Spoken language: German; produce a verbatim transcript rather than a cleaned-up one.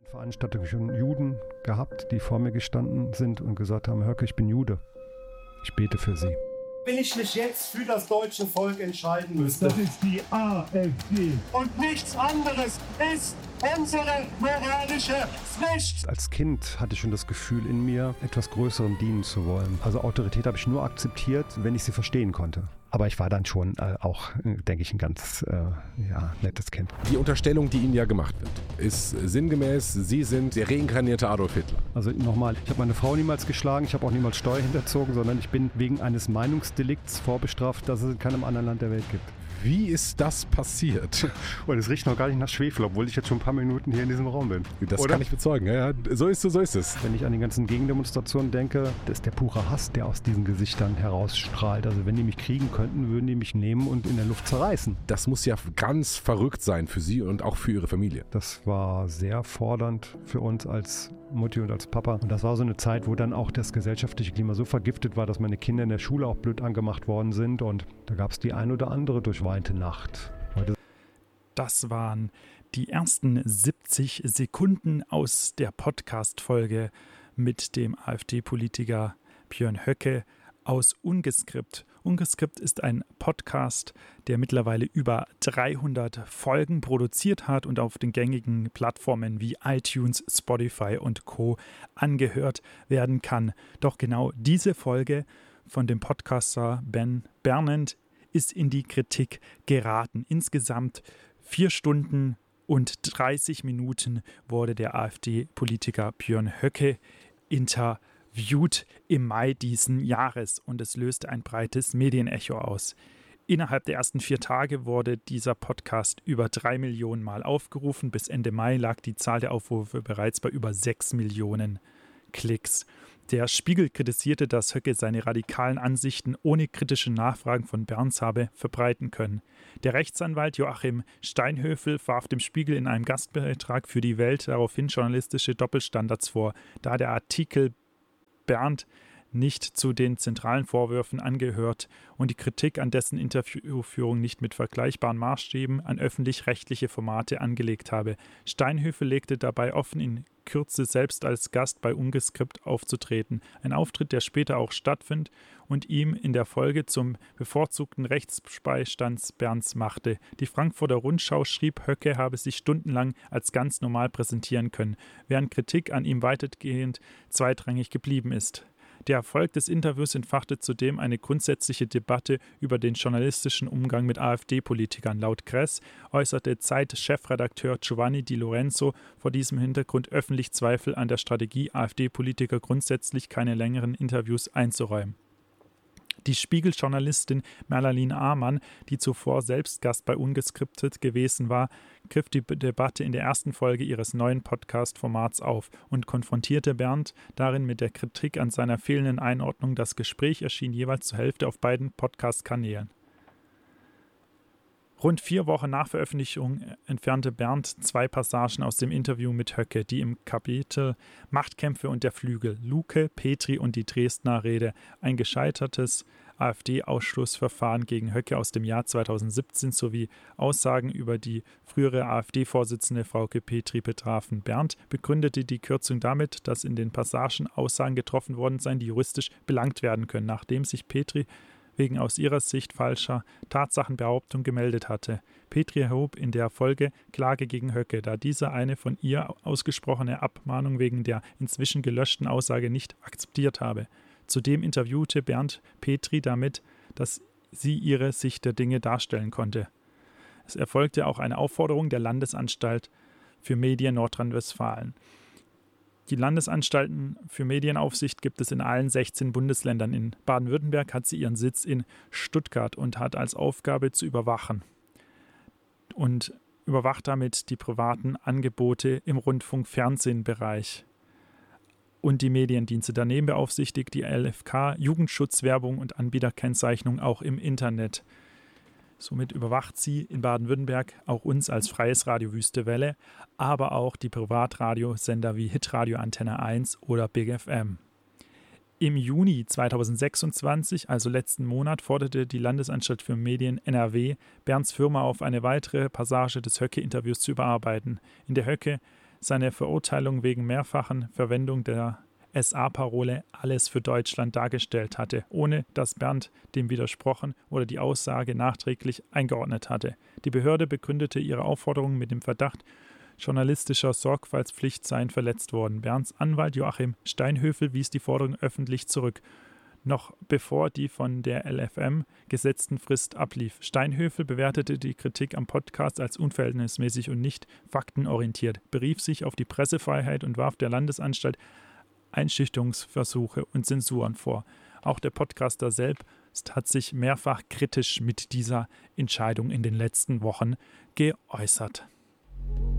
Veranstaltungen schon Juden gehabt, die vor mir gestanden sind und gesagt haben: Höcke, ich bin Jude, ich bete für Sie. Wenn ich mich jetzt für das deutsche Volk entscheiden müsste, das ist die AfD. Und nichts anderes ist unsere moralische Pflicht. Als Kind hatte ich schon das Gefühl in mir, etwas Größerem dienen zu wollen. Also Autorität habe ich nur akzeptiert, wenn ich sie verstehen konnte. Aber ich war dann schon äh, auch, denke ich, ein ganz äh, ja, nettes Kind. Die Unterstellung, die Ihnen ja gemacht wird, ist sinngemäß, Sie sind der reinkarnierte Adolf Hitler. Also nochmal, ich habe meine Frau niemals geschlagen, ich habe auch niemals Steuer hinterzogen, sondern ich bin wegen eines Meinungsdelikts vorbestraft, das es in keinem anderen Land der Welt gibt. Wie ist das passiert? Und es riecht noch gar nicht nach Schwefel, obwohl ich jetzt schon ein paar Minuten hier in diesem Raum bin. Das Oder? Kann ich bezeugen. Ja, ja, so ist es, so ist es. Wenn ich an die ganzen Gegendemonstrationen denke, das ist der pure Hass, der aus diesen Gesichtern herausstrahlt. Also wenn die mich kriegen könnten, würden die mich nehmen und in der Luft zerreißen. Das muss ja ganz verrückt sein für Sie und auch für Ihre Familie. Das war sehr fordernd für uns als Mutti und als Papa. Und das war so eine Zeit, wo dann auch das gesellschaftliche Klima so vergiftet war, dass meine Kinder in der Schule auch blöd angemacht worden sind. Und da gab es die ein oder andere durchweinte Nacht. Heute Das waren die ersten siebzig Sekunden aus der Podcast-Folge mit dem AfD-Politiker Björn Höcke aus Ungeskript. Ungeskript ist ein Podcast, der mittlerweile über dreihundert Folgen produziert hat und auf den gängigen Plattformen wie iTunes, Spotify und Co. angehört werden kann. Doch genau diese Folge von dem Podcaster Ben Bernand ist in die Kritik geraten. Insgesamt vier Stunden und dreißig Minuten wurde der AfD-Politiker Björn Höcke interviewt im Mai diesen Jahres und es löste ein breites Medienecho aus. Innerhalb der ersten vier Tage wurde dieser Podcast über drei Millionen Mal aufgerufen. Bis Ende Mai lag die Zahl der Aufrufe bereits bei über sechs Millionen Klicks. Der Spiegel kritisierte, dass Höcke seine radikalen Ansichten ohne kritische Nachfragen von Berns habe verbreiten können. Der Rechtsanwalt Joachim Steinhöfel warf dem Spiegel in einem Gastbeitrag für die Welt daraufhin journalistische Doppelstandards vor, da der Artikel Bernd nicht zu den zentralen Vorwürfen angehört und die Kritik an dessen Interviewführung nicht mit vergleichbaren Maßstäben an öffentlich-rechtliche Formate angelegt habe. Steinhöfel legte dabei offen, in Kürze selbst als Gast bei Ungeskript aufzutreten. Ein Auftritt, der später auch stattfindet und ihm in der Folge zum bevorzugten Rechtsbeistands Berns machte. Die Frankfurter Rundschau schrieb, Höcke habe sich stundenlang als ganz normal präsentieren können, während Kritik an ihm weitestgehend zweitrangig geblieben ist. Der Erfolg des Interviews entfachte zudem eine grundsätzliche Debatte über den journalistischen Umgang mit AfD-Politikern. Laut Kress äußerte Zeit-Chefredakteur Giovanni Di Lorenzo vor diesem Hintergrund öffentlich Zweifel an der Strategie, AfD-Politiker grundsätzlich keine längeren Interviews einzuräumen. Die Spiegel-Journalistin Merlalin Amann, die zuvor selbst Gast bei Ungeskriptet gewesen war, griff die Debatte in der ersten Folge ihres neuen Podcast-Formats auf und konfrontierte Bernd darin mit der Kritik an seiner fehlenden Einordnung. Das Gespräch erschien jeweils zur Hälfte auf beiden Podcast-Kanälen. Rund vier Wochen nach Veröffentlichung entfernte Bernd zwei Passagen aus dem Interview mit Höcke, die im Kapitel Machtkämpfe und der Flügel, Luke, Petri und die Dresdner Rede, ein gescheitertes AfD-Ausschlussverfahren gegen Höcke aus dem Jahr zweitausendsiebzehn sowie Aussagen über die frühere AfD-Vorsitzende Frauke Petri betrafen. Bernd begründete die Kürzung damit, dass in den Passagen Aussagen getroffen worden seien, die juristisch belangt werden können, nachdem sich Petri wegen aus ihrer Sicht falscher Tatsachenbehauptung gemeldet hatte. Petri erhob in der Folge Klage gegen Höcke, da dieser eine von ihr ausgesprochene Abmahnung wegen der inzwischen gelöschten Aussage nicht akzeptiert habe. Zudem interviewte Bernd Petri damit, dass sie ihre Sicht der Dinge darstellen konnte. Es erfolgte auch eine Aufforderung der Landesanstalt für Medien Nordrhein-Westfalen. Die Landesanstalten für Medienaufsicht gibt es in allen sechzehn Bundesländern. In Baden-Württemberg hat sie ihren Sitz in Stuttgart und hat als Aufgabe zu überwachen und überwacht damit die privaten Angebote im Rundfunk-Fernsehen-Bereich und die Mediendienste. Daneben beaufsichtigt die L F K Jugendschutz, Werbung und Anbieterkennzeichnung auch im Internet. Somit überwacht sie in Baden-Württemberg auch uns als freies Radio Wüste Welle, aber auch die Privatradiosender wie Hitradio Antenne eins oder Big F M. Im Juni zweitausendsechsundzwanzig, also letzten Monat, forderte die Landesanstalt für Medien N R W Bernds Firma auf, eine weitere Passage des Höcke-Interviews zu überarbeiten, in der Höcke seine Verurteilung wegen mehrfachen Verwendung der S A-Parole Alles für Deutschland dargestellt hatte, ohne dass Bernd dem widersprochen oder die Aussage nachträglich eingeordnet hatte. Die Behörde begründete ihre Aufforderung mit dem Verdacht, journalistischer Sorgfaltspflicht seien verletzt worden. Bernds Anwalt Joachim Steinhöfel wies die Forderung öffentlich zurück, noch bevor die von der L F M gesetzten Frist ablief. Steinhöfel bewertete die Kritik am Podcast als unverhältnismäßig und nicht faktenorientiert, berief sich auf die Pressefreiheit und warf der Landesanstalt Einschüchterungsversuche und Zensuren vor. Auch der Podcaster selbst hat sich mehrfach kritisch mit dieser Entscheidung in den letzten Wochen geäußert.